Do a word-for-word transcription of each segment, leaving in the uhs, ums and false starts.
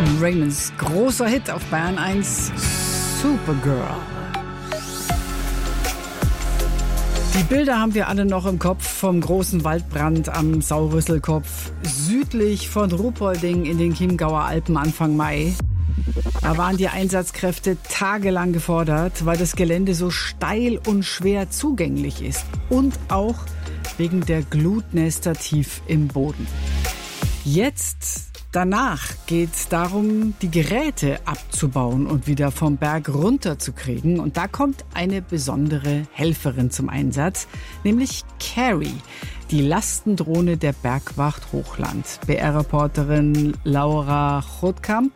Raymonds großer Hit auf Bayern eins, Supergirl. Die Bilder haben wir alle noch im Kopf vom großen Waldbrand am Saurüsselkopf, südlich von Ruhpolding in den Chiemgauer Alpen Anfang Mai. Da waren die Einsatzkräfte tagelang gefordert, weil das Gelände so steil und schwer zugänglich ist und auch wegen der Glutnester tief im Boden. Jetzt, danach geht es darum, die Geräte abzubauen und wieder vom Berg runterzukriegen. Und da kommt eine besondere Helferin zum Einsatz, nämlich Carrie, die Lastendrohne der Bergwacht Hochland. B R-Reporterin Laura Chotkamp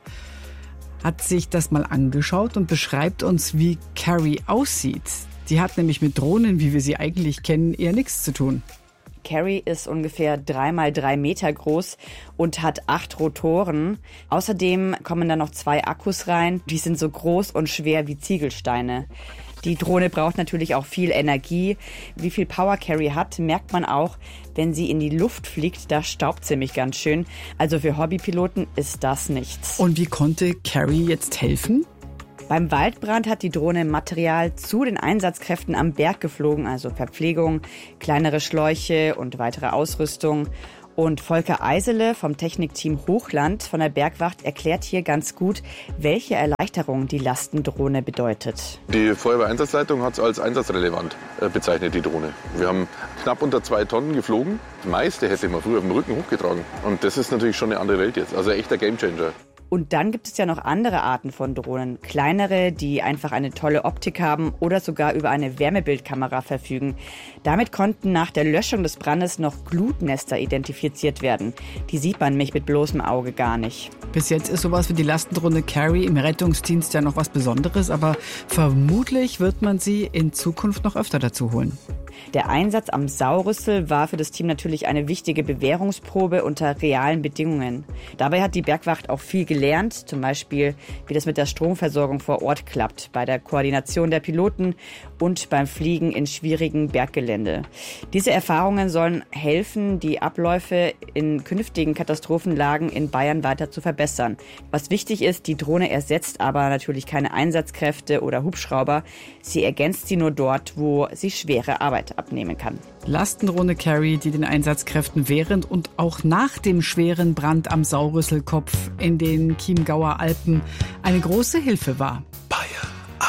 hat sich das mal angeschaut und beschreibt uns, wie Carrie aussieht. Die hat nämlich mit Drohnen, wie wir sie eigentlich kennen, eher nichts zu tun. Carrie ist ungefähr drei mal drei Meter groß und hat acht Rotoren. Außerdem kommen da noch zwei Akkus rein. Die sind so groß und schwer wie Ziegelsteine. Die Drohne braucht natürlich auch viel Energie. Wie viel Power Carrie hat, merkt man auch, wenn sie in die Luft fliegt. Da staubt sie nämlich ganz schön. Also für Hobbypiloten ist das nichts. Und wie konnte Carrie jetzt helfen? Beim Waldbrand hat die Drohne Material zu den Einsatzkräften am Berg geflogen, also Verpflegung, kleinere Schläuche und weitere Ausrüstung. Und Volker Eisele vom Technikteam Hochland von der Bergwacht erklärt hier ganz gut, welche Erleichterung die Lastendrohne bedeutet. Die Feuerwehreinsatzleitung hat es als einsatzrelevant äh, bezeichnet, die Drohne. Wir haben knapp unter zwei Tonnen geflogen. Das meiste hätte man früher auf dem Rücken hochgetragen. Und das ist natürlich schon eine andere Welt jetzt. Also echter Gamechanger. Und dann gibt es ja noch andere Arten von Drohnen. Kleinere, die einfach eine tolle Optik haben oder sogar über eine Wärmebildkamera verfügen. Damit konnten nach der Löschung des Brandes noch Glutnester identifiziert werden. Die sieht man nämlich mit bloßem Auge gar nicht. Bis jetzt ist sowas wie die Lastendrohne Carrie im Rettungsdienst ja noch was Besonderes, aber vermutlich wird man sie in Zukunft noch öfter dazu holen. Der Einsatz am Saurüssel war für das Team natürlich eine wichtige Bewährungsprobe unter realen Bedingungen. Dabei hat die Bergwacht auch viel gelernt, zum Beispiel, wie das mit der Stromversorgung vor Ort klappt, bei der Koordination der Piloten und beim Fliegen in schwierigen Berggelände. Diese Erfahrungen sollen helfen, die Abläufe in künftigen Katastrophenlagen in Bayern weiter zu verbessern. Was wichtig ist, die Drohne ersetzt aber natürlich keine Einsatzkräfte oder Hubschrauber. Sie ergänzt sie nur dort, wo sie schwere Arbeit abnehmen kann. Lastendrohne Carrie, die den Einsatzkräften während und auch nach dem schweren Brand am Saurüsselkopf in den Chiemgauer Alpen eine große Hilfe war.